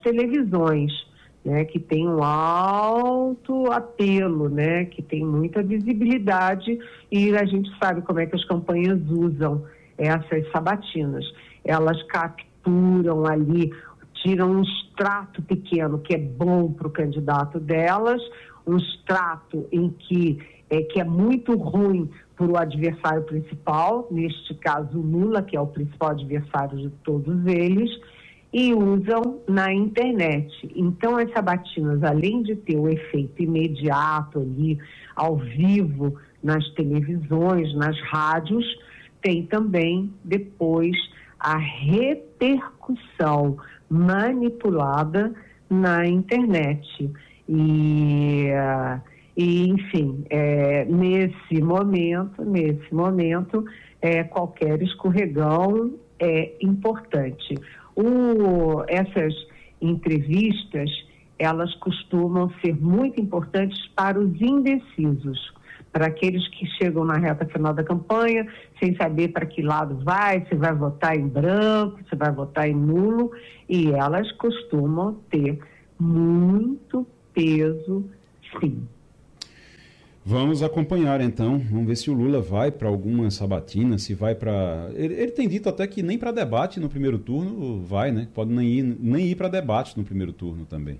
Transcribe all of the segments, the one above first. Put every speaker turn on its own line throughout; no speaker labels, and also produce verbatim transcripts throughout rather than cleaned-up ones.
televisões, né, que tem um alto apelo, né, que tem muita visibilidade, e a gente sabe como é que as campanhas usam essas sabatinas. Elas capturam ali, tiram um extrato pequeno que é bom para o candidato delas, um extrato em que é, que é muito ruim para o adversário principal, neste caso o Lula, que é o principal adversário de todos eles, e usam na internet. Então, as sabatinas, além de ter o efeito imediato ali, ao vivo, nas televisões, nas rádios, tem também, depois, a repercussão manipulada na internet. E, e enfim, é, nesse momento, nesse momento, é, qualquer escorregão é importante. O, essas entrevistas, elas costumam ser muito importantes para os indecisos, para aqueles que chegam na reta final da campanha, sem saber para que lado vai, se vai votar em branco, se vai votar em nulo, e elas costumam ter muito peso, sim.
Vamos acompanhar então, vamos ver se o Lula vai para alguma sabatina, se vai para... Ele, ele tem dito até que nem para debate no primeiro turno vai, né? Pode nem ir, nem ir para debate no primeiro turno também.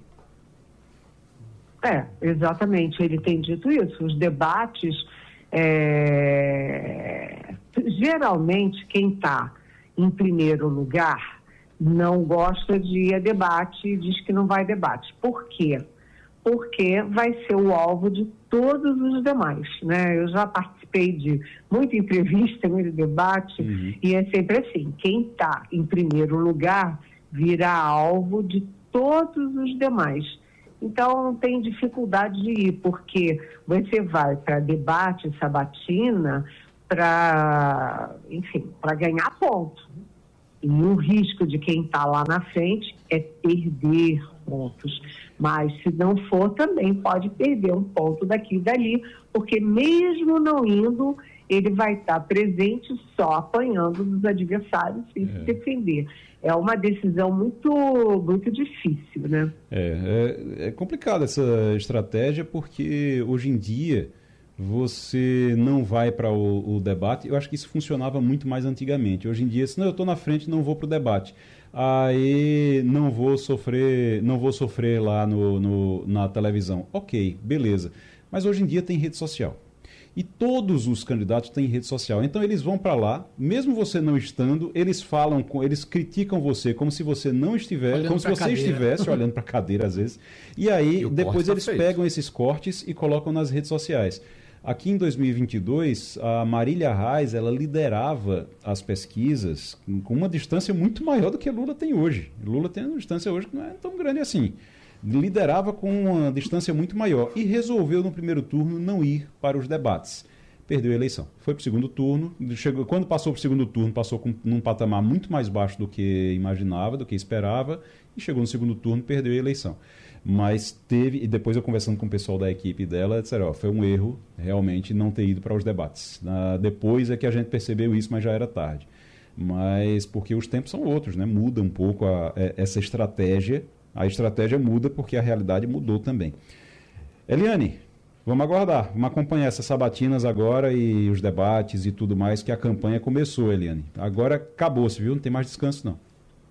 É, exatamente, ele tem dito isso. Os debates, é... geralmente quem está em primeiro lugar não gosta de ir a debate e diz que não vai debate. Por quê? Porque vai ser o alvo de todos os demais, né? Eu já participei de muita entrevista, muito debate, uhum. E é sempre assim, quem está em primeiro lugar vira alvo de todos os demais. Então não tem dificuldade de ir, porque você vai para debate, sabatina, para, enfim, para ganhar ponto. E o risco de quem está lá na frente é perder pontos. Mas se não for, também pode perder um ponto daqui e dali, porque mesmo não indo, ele vai estar presente só apanhando dos adversários sem é. se defender. É uma decisão muito, muito difícil, né?
É, é, é complicada essa estratégia, porque hoje em dia você não vai para o, o debate. Eu acho que isso funcionava muito mais antigamente. Hoje em dia, se não, eu estou na frente, não vou para o debate. Aí não vou sofrer, não vou sofrer lá no, no, na televisão. Ok, beleza. Mas hoje em dia tem rede social. E todos os candidatos têm rede social. Então eles vão para lá, mesmo você não estando, eles falam, com, eles criticam você como se você não estivesse, olhando como se você cadeira. estivesse olhando para a cadeira às vezes. E aí e depois eles tá pegam esses cortes e colocam nas redes sociais. Aqui em dois mil e vinte e dois, a Marília Reis, ela liderava as pesquisas com uma distância muito maior do que Lula tem hoje. Lula tem uma distância hoje que não é tão grande assim. Liderava com uma distância muito maior e resolveu no primeiro turno não ir para os debates. Perdeu a eleição. Foi para o segundo turno. Chegou, quando passou para o segundo turno, passou com, num patamar muito mais baixo do que imaginava, do que esperava, e chegou no segundo turno e perdeu a eleição. Mas teve, e depois eu conversando com o pessoal da equipe dela, disseram, ó, foi um erro realmente não ter ido para os debates. Na, depois é que a gente percebeu isso, mas já era tarde. Mas porque os tempos são outros, né? Muda um pouco a, a, essa estratégia. A estratégia muda porque a realidade mudou também. Eliane, vamos aguardar, vamos acompanhar essas sabatinas agora e os debates e tudo mais, que a campanha começou, Eliane. Agora acabou-se, viu? Não tem mais descanso, não.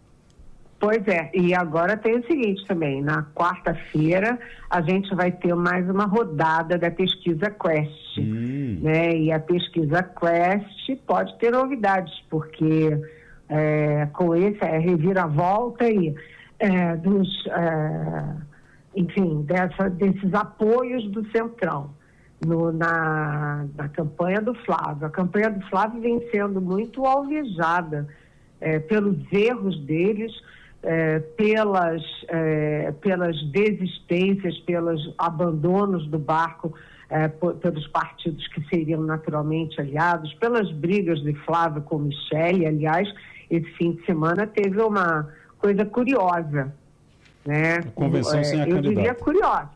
Pois é, e agora tem o seguinte também, na quarta-feira a gente vai ter mais uma rodada da pesquisa Quest, hum. né? E a pesquisa Quest pode ter novidades, porque é, com esse é, reviravolta e é, dos, é, enfim, dessa, desses apoios do Centrão no, na, na campanha do Flávio. A campanha do Flávio vem sendo muito alvejada é, pelos erros deles, É, pelas, é, pelas desistências, pelos abandonos do barco, é, por, pelos partidos que seriam naturalmente aliados, pelas brigas de Flávio com Michele. Aliás, esse fim de semana teve uma coisa curiosa, né?
A convenção é, sem a
eu
candidata.
diria curiosa.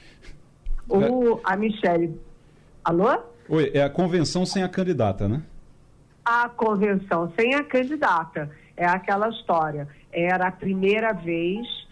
O, a Michele... Alô?
Oi, é a convenção sem a candidata, né?
A convenção sem a candidata. É aquela história. Era a primeira vez